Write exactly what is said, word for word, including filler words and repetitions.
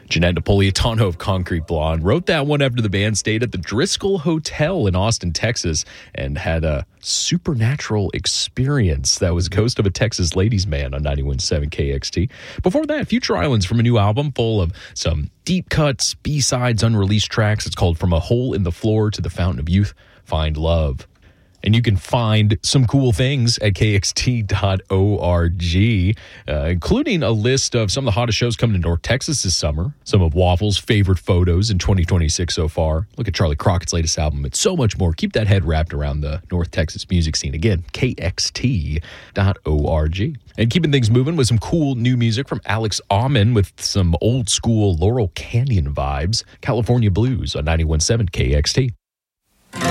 Jeanette Napolitano of Concrete Blonde wrote that one after the band stayed at the Driscoll Hotel in Austin, Texas, and had a supernatural experience. That was Ghost of a Texas Ladies Man on ninety-one point seven K X T. Before that, Future Islands from a new album full of some deep cuts, B-sides, unreleased tracks. It's called From a Hole in the Floor to the Fountain of Youth, Find Love. And you can find some cool things at K X T dot org, uh, including a list of some of the hottest shows coming to North Texas this summer, some of Waffle's favorite photos in twenty twenty-six so far. Look at Charlie Crockett's latest album. It's so much more. Keep that head wrapped around the North Texas music scene. Again, K X T dot org. And keeping things moving with some cool new music from Alex Auman with some old school Laurel Canyon vibes. California Blues on ninety-one point seven K X T.